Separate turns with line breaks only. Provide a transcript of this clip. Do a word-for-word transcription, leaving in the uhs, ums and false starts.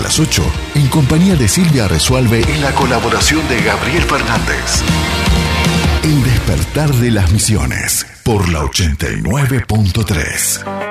las ocho, en compañía de Silvia Resualve y la colaboración de Gabriel Fernández. El despertar de las misiones por la ochenta y nueve punto tres.